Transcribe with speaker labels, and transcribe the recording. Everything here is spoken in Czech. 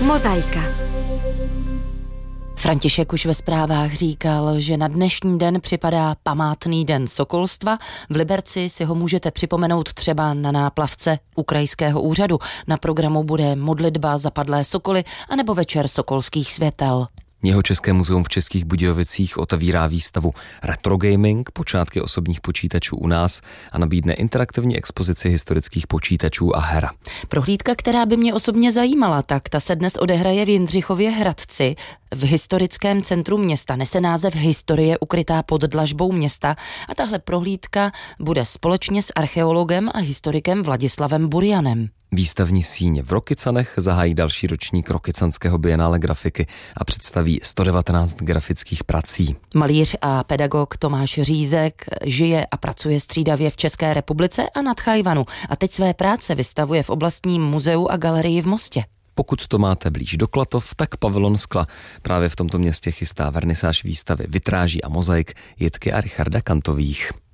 Speaker 1: Mozaika.
Speaker 2: František už ve zprávách říkal, že na dnešní den připadá památný den sokolstva. V Liberci si ho můžete připomenout třeba na náplavce u krajského úřadu. Na programu bude modlitba za padlé sokoly anebo večer sokolských světel.
Speaker 3: Jihočeské muzeum v Českých Budějovicích otevírá výstavu Retro Gaming, počátky osobních počítačů u nás a nabídne interaktivní expozici historických počítačů a her.
Speaker 2: Prohlídka, která by mě osobně zajímala, tak ta se dnes odehraje v Jindřichově Hradci v historickém centru města. Nese název Historie ukrytá pod dlažbou města a tahle prohlídka bude společně s archeologem a historikem Vladislavem Burjanem.
Speaker 3: Výstavní síň v Rokycanech zahájí další ročník Rokycanského bienále grafiky a představí 119 grafických prací.
Speaker 2: Malíř a pedagog Tomáš Řízek žije a pracuje střídavě v České republice a na Tchajvanu a teď své práce vystavuje v oblastním muzeu a galerii v Mostě.
Speaker 3: Pokud to máte blíž do Klatov, tak pavilon Skla právě v tomto městě chystá vernisáž výstavy Vitráží a mozaik Jitky a Richarda Kantových.